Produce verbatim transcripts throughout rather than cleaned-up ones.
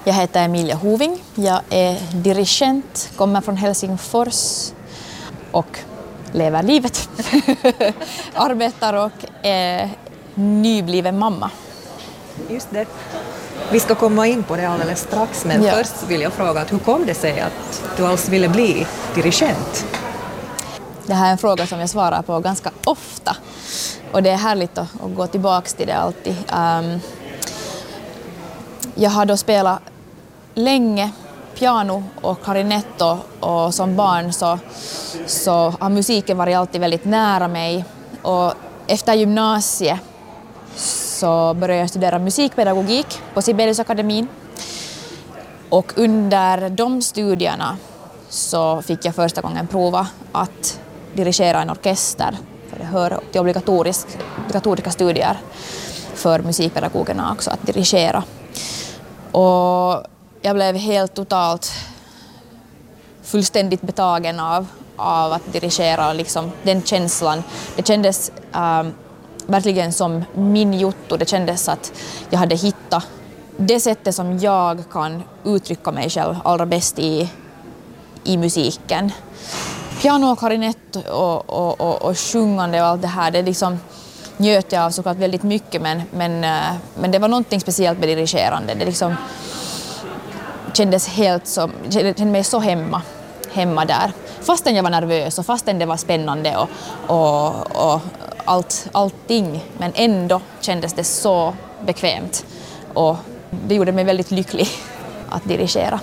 Jag heter Emilia Hoving, jag är dirigent, kommer från Helsingfors och lever livet. Arbetar och är nybliven mamma. Just det. Vi ska komma in på det alldeles strax, men ja. Först vill jag fråga att hur kom det sig att du alls ville bli dirigent? Det här är en fråga som jag svarar på ganska ofta och det är härligt att, att gå tillbaka till det alltid. Um, jag har då spelat länge piano och klarinett och, och som barn så, så har musiken varit alltid väldigt nära mig och efter gymnasiet så började jag studera musikpedagogik på Sibeliusakademin och under de studierna så fick jag första gången prova att dirigera en orkester. För det hör till obligatorisk, obligatoriska studier för musikpedagogerna också att dirigera. Och jag blev helt totalt fullständigt betagen av, av att dirigera liksom den känslan. Det kändes um, verkligen som min jotto. Det kändes att jag hade hittat det sättet som jag kan uttrycka mig själv allra bäst i, i musiken. Piano och klarinett och, och, och, och sjungande och allt det här, det liksom njöt jag av såklart väldigt mycket, men, men, men det var någonting speciellt med dirigerande. Det liksom kändes helt som, jag kände mig så hemma, hemma där. Fastän jag var nervös och fastän det var spännande och, och, och allt, allting, men ändå kändes det så bekvämt och det gjorde mig väldigt lycklig att dirigera.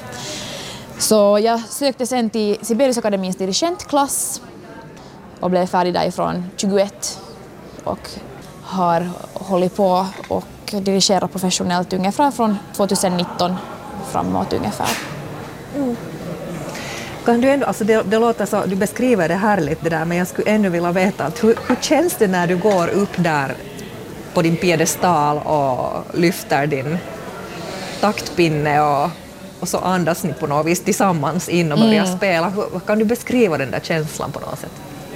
Så jag sökte sen till Sibeliusakademins dirigentklass och blev färdig därifrån tjugoett och har hållit på och dirigerat professionellt ungefär från tjugonitton framåt ungefär. Mm. Kan du ändå, alltså det, det låter så, du beskriver det härligt det där, men jag skulle ännu vilja veta att hur, hur känns det när du går upp där på din piedestal och lyfter din taktpinne och, och så andas ni på något vis tillsammans in och börjar mm. spela. Hur, kan du beskriva den där känslan på något sätt?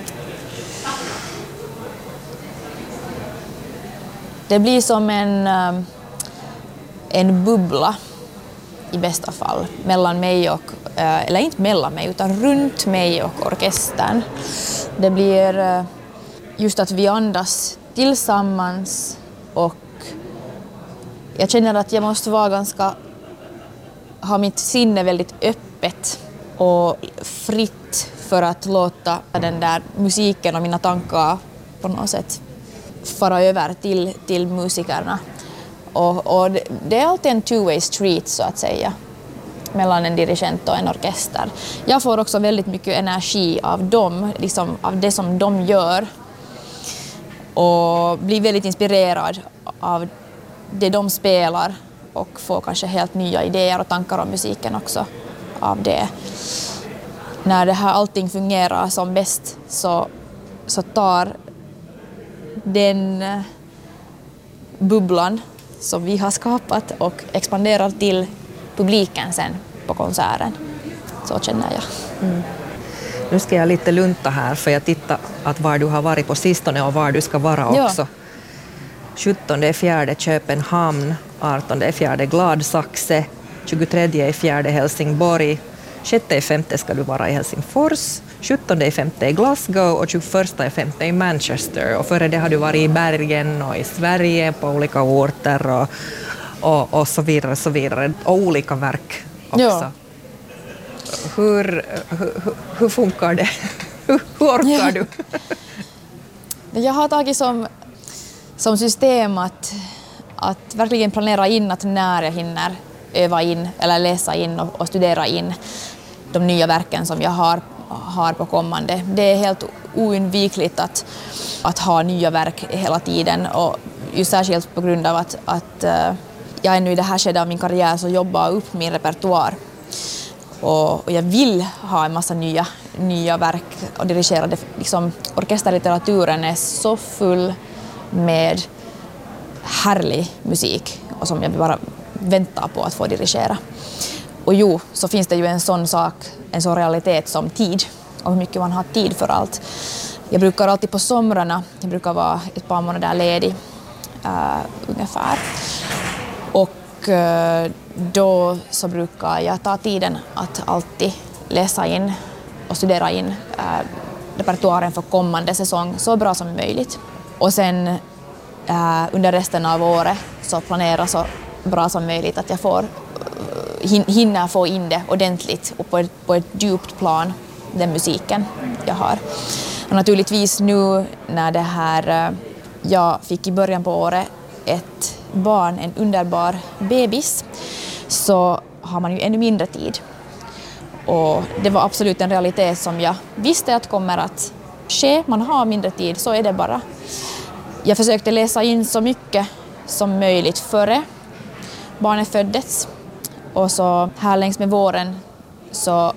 Det blir som en, en bubbla i bästa fall mellan mig och, eller inte mellan mig utan runt mig och orkestern. Det blir just att vi andas tillsammans och jag känner att jag måste vara ganska, ha mitt sinne väldigt öppet och fritt för att låta den där musiken och mina tankar på något sätt fara över till, till musikerna. Och, och det, det är alltid en two-way street så att säga mellan en dirigent och en orkester. Jag får också väldigt mycket energi av dem, liksom av det som de gör och blir väldigt inspirerad av det de spelar och får kanske helt nya idéer och tankar om musiken också av det. När det här allting fungerar som bäst så, så tar den bubblan som vi har skapat och expanderar till publiken sen på konserten. Så känner jag. Mm. Nu ska jag lite lunta här för jag tittar att var du har varit på sistone och var du ska vara också. Ja. sjuttonde fjärde Köpenhamn, artonde fjärde Gladsaxe, tjugotredje fjärde Helsingborg, sjätte femte ska du vara i Helsingfors, sjuttonde femte i Glasgow och tjugoförsta femte i Manchester. Och före det har du varit i Bergen och i Sverige på olika orter och, och, och så vidare, så vidare. Och olika verk också. Ja. Hur, hur, hur funkar det? Hur orkar ja. du? Jag har tagit som, som system att, att verkligen planera in att när jag hinner öva in eller läsa in och, och studera in de nya verken som jag har, har på kommande. Det är helt oundvikligt att, att ha nya verk hela tiden och just särskilt på grund av att, att uh, jag är nu i det här skedet av min karriär så jobbar upp min repertoar. Och, och jag vill ha en massa nya, nya verk och dirigera det. Liksom, orkesterlitteraturen är så full med härlig musik och som jag bara väntar på att få dirigera. Och jo, så finns det ju en sån sak, en sån realitet som tid och hur mycket man har tid för allt. Jag brukar alltid på somrarna, jag brukar vara ett par månader ledig uh, ungefär. Och Och då så brukar jag ta tiden att alltid läsa in och studera in äh, repertoaren för kommande säsong så bra som möjligt. Och sen äh, under resten av året så planera så bra som möjligt att jag får hin- hinner få in det ordentligt och på ett, på ett djupt plan, den musiken jag har. Och naturligtvis nu när det här, jag fick i början på året ett barn, en underbar bebis, så har man ju ännu mindre tid. Och det var absolut en realitet som jag visste att kommer att ske. Man har mindre tid, så är det bara. Jag försökte läsa in så mycket som möjligt före barnet föddes. Och så här längs med våren så